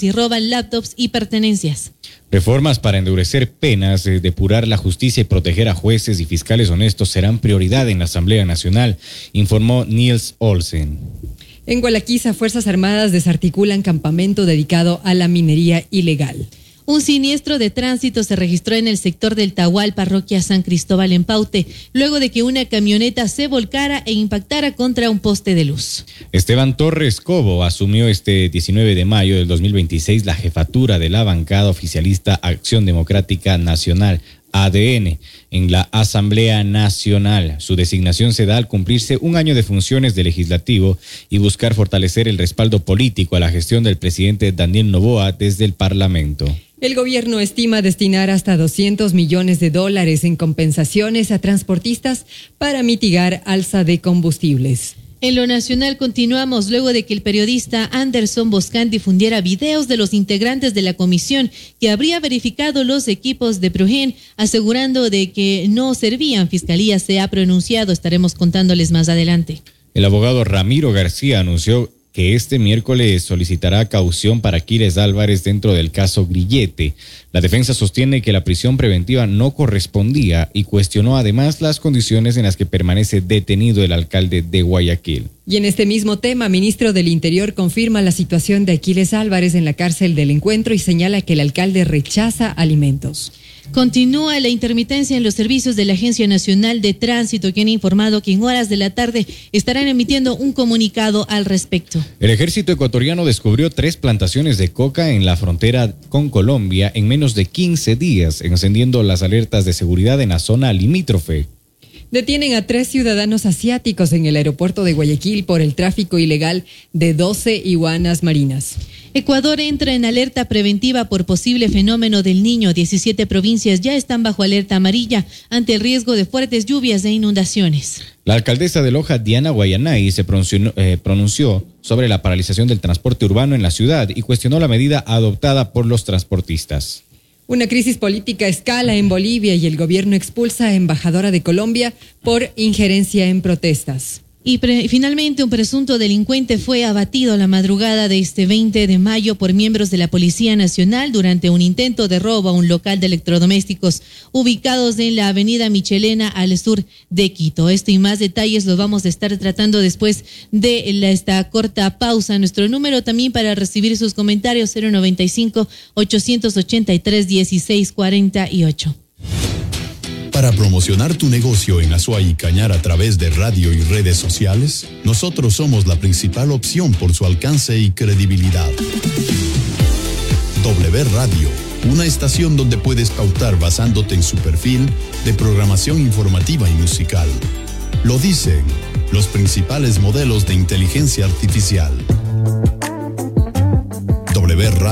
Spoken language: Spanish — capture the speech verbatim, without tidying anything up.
y roban laptops y pertenencias. Reformas para endurecer penas, eh, depurar la justicia y proteger a jueces y fiscales honestos serán prioridad en la Asamblea Nacional, informó Niels Olsen. En Gualaquiza, Fuerzas Armadas desarticulan campamento dedicado a la minería ilegal. Un siniestro de tránsito se registró en el sector del Tahual, parroquia San Cristóbal en Paute, luego de que una camioneta se volcara e impactara contra un poste de luz. Esteban Torres Cobo asumió este diecinueve de mayo del dos mil veintiséis la jefatura de la bancada oficialista Acción Democrática Nacional, A D N, en la Asamblea Nacional. Su designación se da al cumplirse un año de funciones de legislativo y buscar fortalecer el respaldo político a la gestión del presidente Daniel Noboa desde el Parlamento. El gobierno estima destinar hasta doscientos millones de dólares en compensaciones a transportistas para mitigar alza de combustibles. En lo nacional continuamos luego de que el periodista Anderson Boscan difundiera videos de los integrantes de la comisión que habría verificado los equipos de Progen, asegurando de que no servían. Fiscalía se ha pronunciado, estaremos contándoles más adelante. El abogado Ramiro García anunció que este miércoles solicitará caución para Aquiles Álvarez dentro del caso Grillete. La defensa sostiene que la prisión preventiva no correspondía y cuestionó además las condiciones en las que permanece detenido el alcalde de Guayaquil. Y en este mismo tema, ministro del Interior confirma la situación de Aquiles Álvarez en la cárcel del Encuentro y señala que el alcalde rechaza alimentos. Continúa la intermitencia en los servicios de la Agencia Nacional de Tránsito, quien ha informado que en horas de la tarde estarán emitiendo un comunicado al respecto. El ejército ecuatoriano descubrió tres plantaciones de coca en la frontera con Colombia en menos de quince días, encendiendo las alertas de seguridad en la zona limítrofe. Detienen a tres ciudadanos asiáticos en el aeropuerto de Guayaquil por el tráfico ilegal de doce iguanas marinas. Ecuador entra en alerta preventiva por posible fenómeno del Niño. diecisiete provincias ya están bajo alerta amarilla ante el riesgo de fuertes lluvias e inundaciones. La alcaldesa de Loja, Diana Guayanay, se pronunció, eh, pronunció sobre la paralización del transporte urbano en la ciudad y cuestionó la medida adoptada por los transportistas. Una crisis política escala en Bolivia y el gobierno expulsa a embajadora de Colombia por injerencia en protestas. Y pre- finalmente un presunto delincuente fue abatido la madrugada de este veinte de mayo por miembros de la Policía Nacional durante un intento de robo a un local de electrodomésticos ubicados en la avenida Michelena al sur de Quito. Esto y más detalles lo vamos a estar tratando después de la, esta corta pausa. Nuestro número también para recibir sus comentarios cero noventa y cinco, ochocientos ochenta y tres, dieciséis cuarenta y ocho. Para promocionar tu negocio en Azuay y Cañar a través de radio y redes sociales, nosotros somos la principal opción por su alcance y credibilidad. W Radio, una estación donde puedes pautar basándote en su perfil de programación informativa y musical. Lo dicen los principales modelos de inteligencia artificial. W Radio.